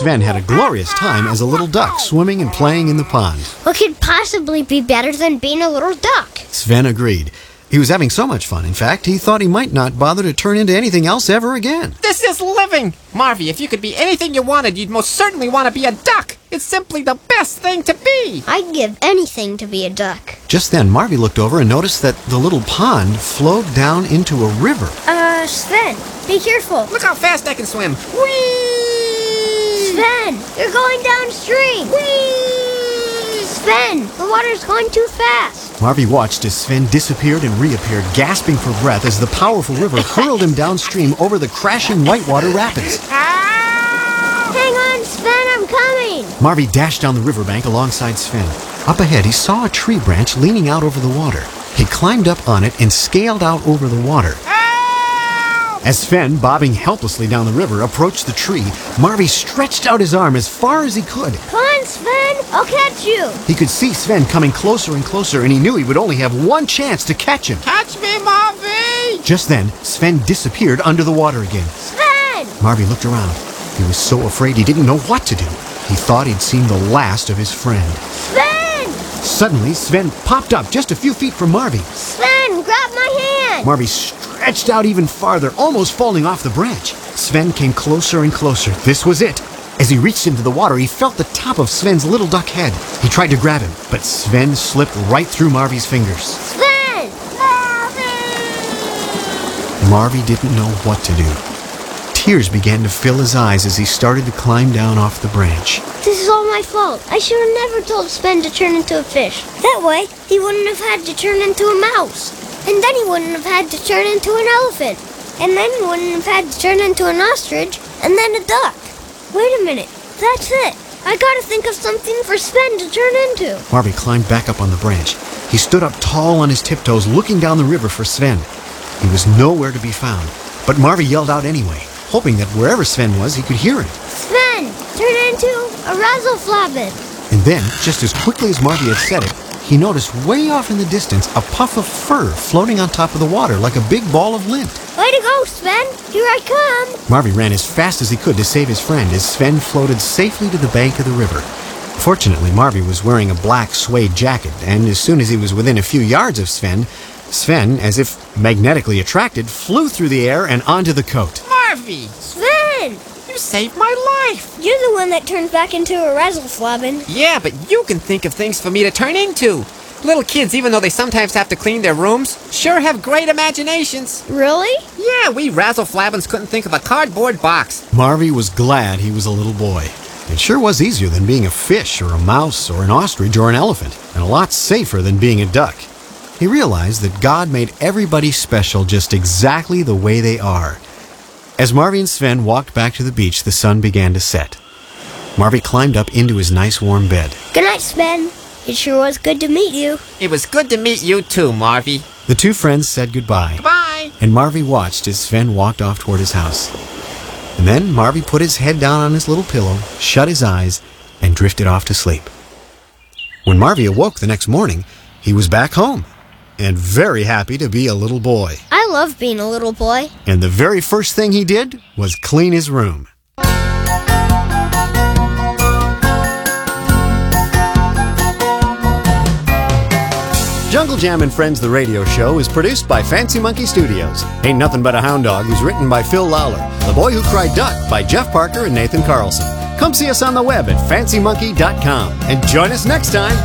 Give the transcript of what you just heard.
Sven had a glorious time as a little duck swimming and playing in the pond. What could possibly be better than being a little duck? Sven agreed. He was having so much fun, in fact, he thought he might not bother to turn into anything else ever again. This is living! Marvy, if you could be anything you wanted, you'd most certainly want to be a duck. It's simply the best thing to be. I'd give anything to be a duck. Just then, Marvy looked over and noticed that the little pond flowed down into a river. Sven, be careful. Look how fast I can swim. Whee! Sven, you're going downstream. Whee! Sven, the water's going too fast. Marvy watched as Sven disappeared and reappeared, gasping for breath as the powerful river hurled him downstream over the crashing whitewater rapids. Hang on, Sven, I'm coming. Marvy dashed down the riverbank alongside Sven. Up ahead, he saw a tree branch leaning out over the water. He climbed up on it and scaled out over the water. As Sven, bobbing helplessly down the river, approached the tree, Marvy stretched out his arm as far as he could. Come on, Sven, I'll catch you. He could see Sven coming closer and closer, and he knew he would only have one chance to catch him. Catch me, Marvy! Just then, Sven disappeared under the water again. Sven! Marvy looked around. He was so afraid he didn't know what to do. He thought he'd seen the last of his friend. Sven! Suddenly, Sven popped up just a few feet from Marvy. Sven, grab my hand! Marvy stretched out even farther, almost falling off the branch. Sven came closer and closer. This was it. As he reached into the water, he felt the top of Sven's little duck head. He tried to grab him, but Sven slipped right through Marvy's fingers. Sven! Marvy! Marvy didn't know what to do. Tears began to fill his eyes as he started to climb down off the branch. This is all my fault. I should have never told Sven to turn into a fish. That way, he wouldn't have had to turn into a mouse. And then he wouldn't have had to turn into an elephant. And then he wouldn't have had to turn into an ostrich, and then a duck. Wait a minute. That's it. I gotta think of something for Sven to turn into. Marvy climbed back up on the branch. He stood up tall on his tiptoes, looking down the river for Sven. He was nowhere to be found, but Marvy yelled out anyway, hoping that wherever Sven was, he could hear him. Sven, turn into a razzleflabbin. And then, just as quickly as Marvy had said it, he noticed way off in the distance a puff of fur floating on top of the water like a big ball of lint. Way to go, Sven. Here I come. Marvy ran as fast as he could to save his friend as Sven floated safely to the bank of the river. Fortunately, Marvy was wearing a black suede jacket, and as soon as he was within a few yards of Sven, as if magnetically attracted, flew through the air and onto the coat. Marvy! Sven! You saved my life! You're the one that turned back into a razzleflabbin. Yeah, but you can think of things for me to turn into. Little kids, even though they sometimes have to clean their rooms, sure have great imaginations. Really? Yeah, we razzleflabbins couldn't think of a cardboard box. Marvy was glad he was a little boy. It sure was easier than being a fish or a mouse or an ostrich or an elephant, and a lot safer than being a duck. He realized that God made everybody special just exactly the way they are. As Marvy and Sven walked back to the beach, the sun began to set. Marvy climbed up into his nice warm bed. Good night, Sven. It sure was good to meet you. It was good to meet you too, Marvy. The two friends said goodbye. Bye. And Marvy watched as Sven walked off toward his house. And then Marvy put his head down on his little pillow, shut his eyes, and drifted off to sleep. When Marvy awoke the next morning, he was back home and very happy to be a little boy. I love being a little boy. And the very first thing he did was clean his room. Jungle Jam and Friends, the radio show, is produced by Fancy Monkey Studios. Ain't Nothing But a Hound Dog was written by Phil Lawler. The Boy Who Cried Duck by Jeff Parker and Nathan Carlson. Come see us on the web at fancymonkey.com and join us next time.